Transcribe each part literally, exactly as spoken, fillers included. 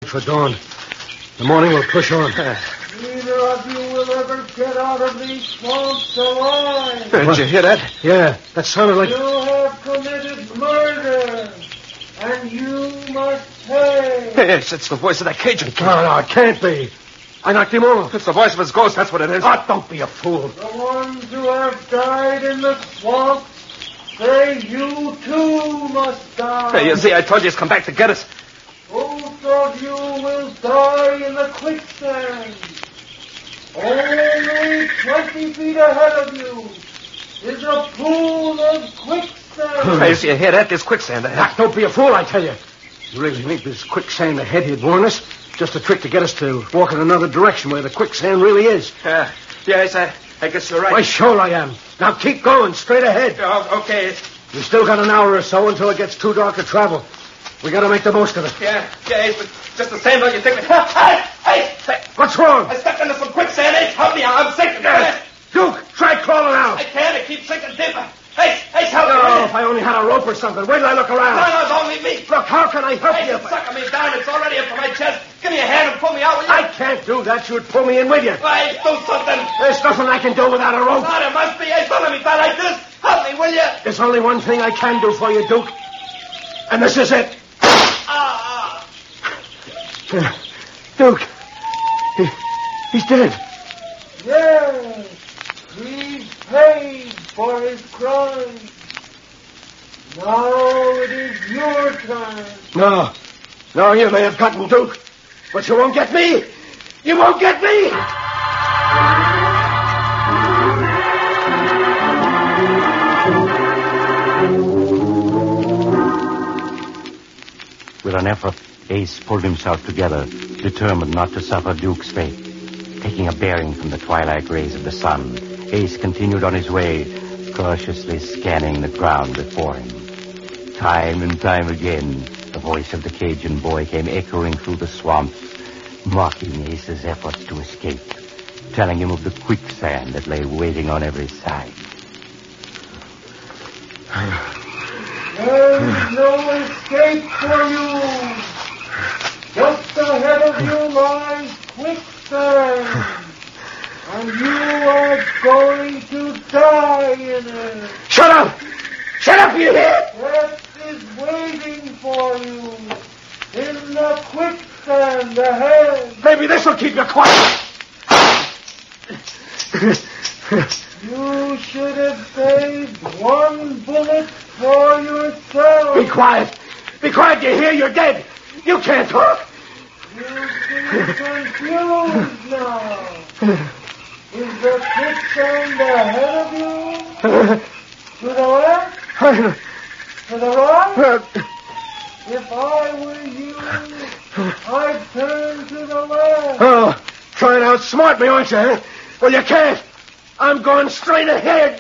For dawn. The morning will push on. Neither of you will ever get out of these swamps alive. Did you hear that? Yeah, that sounded like... You have committed murder, and you must pay. Yes, it's the voice of that Cajun. No, no, it can't be. I knocked him off. It's the voice of his ghost, that's what it is. Oh, don't be a fool. The ones who have died in the swamps say you too must die. Hey, you see, I told you he's come back to get us. Both of you will die in the quicksand. Only twenty feet ahead of you is a pool of quicksand. Hey, you see, you hear that? There's quicksand ahead. Ah, don't be a fool, I tell you. You really think this quicksand ahead he'd warn us? Just a trick to get us to walk in another direction where the quicksand really is. Uh, yes, I, I guess you're right. Why, sure I am. Now keep going, straight ahead. Oh, okay. We still got an hour or so until it gets too dark to travel. We got to make the most of it. Yeah, yeah, but just the same, don't you think? Hey, hey, hey! What's wrong? I stepped into some quicksand. Hey, help me! I'm sinking. Uh, Duke, try crawling out. I can't. It keeps sinking deeper. Hey, hey, help me! Oh, if I only had a rope or something. Wait till I look around. No, no, it's only me. Look, how can I help Hey, you? you're sucking me down. It's already up to my chest. Give me a hand and pull me out, will you? I can't do that. You'd pull me in with you. Hey, do something. There's nothing I can do without a rope. Oh, there must be. Hey, don't let me die like this. Help me, will you? There's only one thing I can do for you, Duke. And this is it. Ah, Uh, Duke. He, he's dead. Yes, he's paid for his crime. Now it is your turn. No. No, you may have gotten Duke. But you won't get me. You won't get me. With an effort, Ace pulled himself together, determined not to suffer Duke's fate. Taking a bearing from the twilight rays of the sun, Ace continued on his way, cautiously scanning the ground before him. Time and time again, the voice of the Cajun boy came echoing through the swamps, mocking Ace's efforts to escape, telling him of the quicksand that lay waiting on every side. There's no escape for you. Just ahead of you lies quicksand. And you are going to die in it. Shut up! Shut up, you hear? Death is waiting for you in the quicksand ahead. Maybe this will keep you quiet. You should have saved one bullet for yourself. Be quiet. Be quiet, you hear? You're dead. You can't talk. You seem confused now. Is the quicksand ahead of you? To the left? To the right? If I were you, I'd turn to the left. Oh, trying to outsmart me, aren't you, huh? Well, you can't. I'm going straight ahead.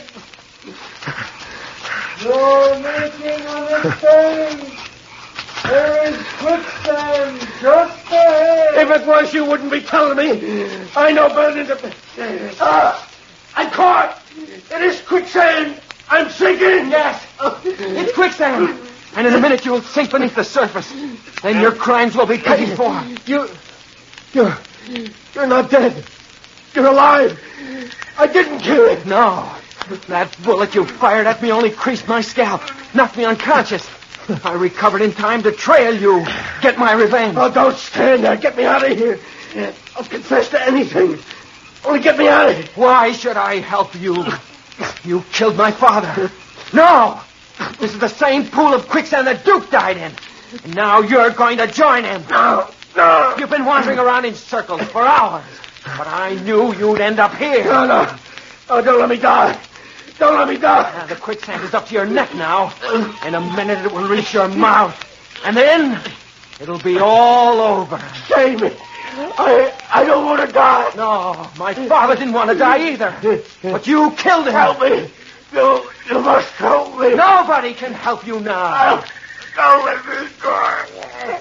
You're making a mistake. There is quicksand just ahead. If it was, you wouldn't be telling me. I know better than to... Ah, I'm caught. It is quicksand. I'm sinking. yes. It's quicksand. And in a minute you'll sink beneath the surface. Then your crimes will be paid for. You... You're... You're not dead. You're alive. I didn't kill him. No. That bullet you fired at me only creased my scalp, knocked me unconscious. I recovered in time to trail you, get my revenge. Oh, don't stand there. Get me out of here. I'll confess to anything. Only get me out of here. Why should I help you? You killed my father. No! This is the same pool of quicksand that Duke died in. And now you're going to join him. No, no. You've been wandering around in circles for hours. But I knew you'd end up here. No, no. Oh, don't let me die. Don't let me die. Now, the quicksand is up to your neck now. In a minute it will reach your mouth. And then it'll be all over. Save me. I I don't want to die. No, my father didn't want to die either. But you killed him. Help me. You, you must help me. Nobody can help you now. Don't let me die.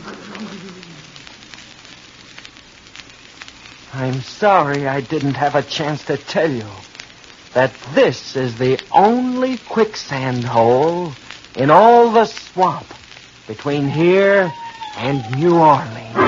I'm sorry I didn't have a chance to tell you that this is the only quicksand hole in all the swamp between here and New Orleans.